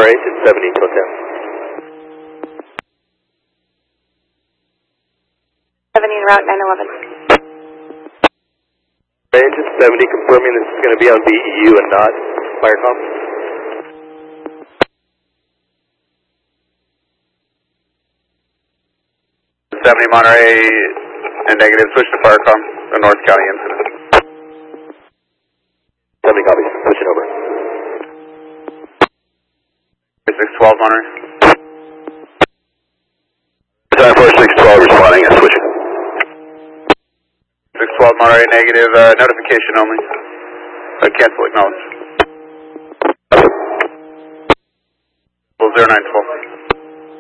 Monterey to 70 till 10. 70 en route 911. Range at 70, confirming this is going to be on VEU and not Firecom. Monterey and negative, switch to Firecom, the North County incident. 70 copies, switching over. 612 Monterey. 4612 responding and switching. 612 Monterey, negative, notification only. Cancel, acknowledge. 0912.